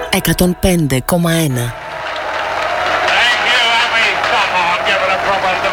105,1. Thank you, Abby. Come on, give it a proper